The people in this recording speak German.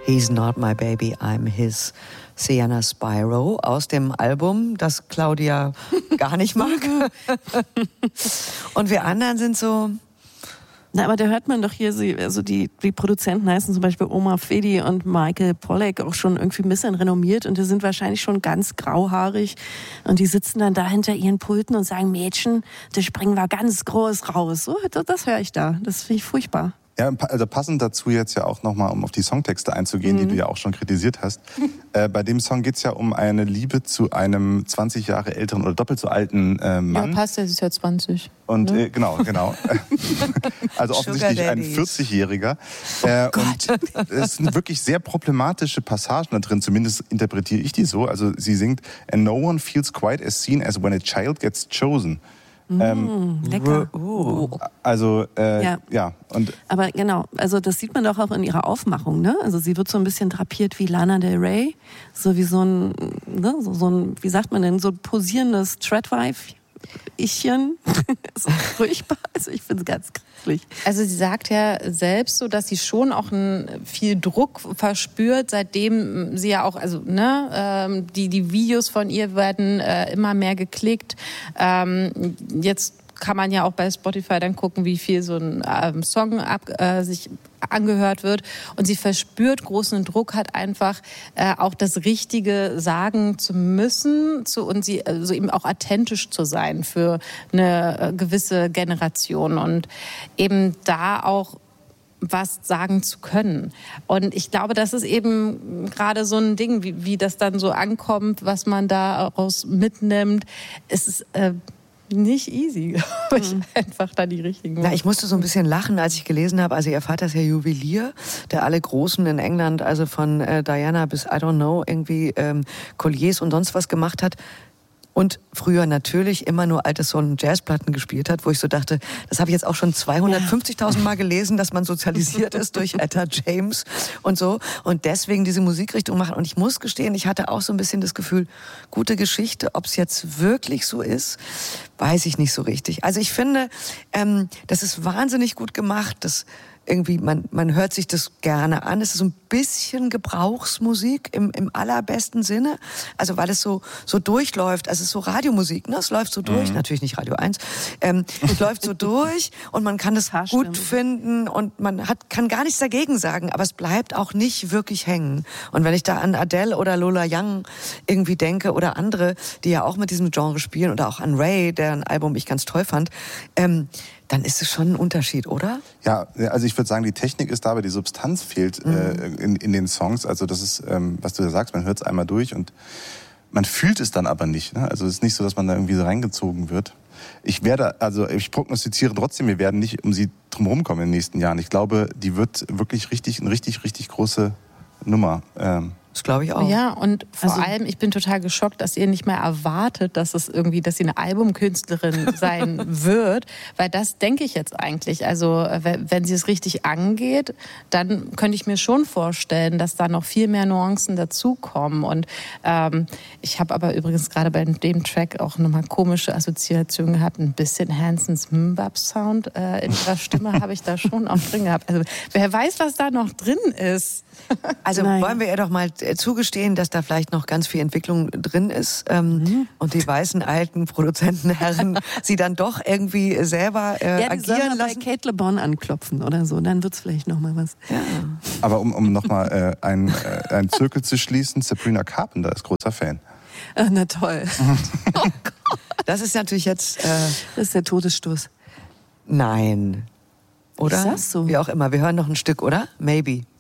He's Not My Baby, I'm His. Sienna Spyro aus dem Album, das Claudia gar nicht mag. Und wir anderen sind so... Na, aber da hört man doch hier, also die Produzenten heißen zum Beispiel Omar Fedi und Michael Pollack, auch schon irgendwie ein bisschen renommiert und die sind wahrscheinlich schon ganz grauhaarig und die sitzen dann da hinter ihren Pulten und sagen, Mädchen, das springen wir ganz groß raus. So, das höre ich da. Das finde ich furchtbar. Ja, also passend dazu jetzt ja auch nochmal, um auf die Songtexte einzugehen, die du ja auch schon kritisiert hast. Bei dem Song geht's ja um eine Liebe zu einem 20 Jahre älteren oder doppelt so alten Mann. Ja, passt, der ist ja 20. Und ne? Genau. Also offensichtlich ein 40-Jähriger. Und es sind wirklich sehr problematische Passagen da drin, zumindest interpretiere ich die so. Also sie singt, "And no one feels quite as seen as when a child gets chosen." Lecker. Also, ja. Und aber genau, also das sieht man doch auch in ihrer Aufmachung, ne? Also sie wird so ein bisschen drapiert wie Lana Del Rey, so wie so ein, wie sagt man denn, so ein posierendes Treadwife-Ichchen. Das ist furchtbar, also ich finde es ganz grässlich. Also sie sagt ja selbst so, dass sie schon auch viel Druck verspürt, seitdem sie ja auch, also die Videos von ihr werden immer mehr geklickt. Jetzt kann man ja auch bei Spotify dann gucken, wie viel so ein Song sich angehört wird. Und sie verspürt großen Druck, hat einfach auch das Richtige sagen zu müssen und sie also eben auch authentisch zu sein für eine gewisse Generation und eben da auch was sagen zu können. Und ich glaube, das ist eben gerade so ein Ding, wie das dann so ankommt, was man daraus mitnimmt. Es ist nicht easy, glaube ich, einfach da die richtigen Worte. Na, ich musste so ein bisschen lachen, als ich gelesen habe, also ihr Vater ist ja Juwelier, der alle Großen in England, also von Diana bis I don't know, irgendwie Colliers und sonst was gemacht hat. Und früher natürlich immer nur alte Soul- und Jazzplatten gespielt hat, wo ich so dachte, das habe ich jetzt auch schon 250.000 Mal gelesen, dass man sozialisiert ist durch Etta James und so. Und deswegen diese Musikrichtung machen. Und ich muss gestehen, ich hatte auch so ein bisschen das Gefühl, gute Geschichte, ob es jetzt wirklich so ist, weiß ich nicht so richtig. Also ich finde, das ist wahnsinnig gut gemacht, das irgendwie, man hört sich das gerne an. Es ist so ein bisschen Gebrauchsmusik im allerbesten Sinne. Also weil es so durchläuft. Also es ist so Radiomusik, ne? Es läuft so durch. Natürlich nicht Radio 1. Es läuft so durch und man kann das gut finden und man kann gar nichts dagegen sagen. Aber es bleibt auch nicht wirklich hängen. Und wenn ich da an Adele oder Lola Young irgendwie denke oder andere, die ja auch mit diesem Genre spielen oder auch an Ray, deren Album ich ganz toll fand, dann ist es schon ein Unterschied, oder? ja, also ich würde sagen, die Technik ist da, aber die Substanz fehlt in den Songs. Also das ist, was du da sagst, man hört es einmal durch und man fühlt es dann aber nicht. Ne? Also es ist nicht so, dass man da irgendwie so reingezogen wird. Ich prognostiziere trotzdem, wir werden nicht um sie drumherum kommen in den nächsten Jahren. Ich glaube, die wird wirklich eine richtig große Nummer. Das glaube ich auch. Ja, und vor allem, ich bin total geschockt, dass ihr nicht mehr erwartet, dass sie eine Albumkünstlerin sein wird, weil das denke ich jetzt eigentlich. Also wenn sie es richtig angeht, dann könnte ich mir schon vorstellen, dass da noch viel mehr Nuancen dazukommen. Und ich habe aber übrigens gerade bei dem Track auch nochmal komische Assoziationen gehabt, ein bisschen Hansons Mbap-Sound in ihrer Stimme habe ich da schon auch drin gehabt. Also wer weiß, was da noch drin ist. Also wollen wir ihr doch mal zugestehen, dass da vielleicht noch ganz viel Entwicklung drin ist und die weißen alten Produzentenherren sie dann doch irgendwie selber agieren lassen. Bei Kate Le Bon anklopfen oder so, dann wird's vielleicht noch mal was. Ja. Aber um nochmal einen Zirkel zu schließen, Sabrina Carpenter ist großer Fan. Na toll. Oh Gott. Das ist natürlich jetzt... das ist der Todesstoß. Nein. Oder? Ist das so? Wie auch immer. Wir hören noch ein Stück, oder? Maybe.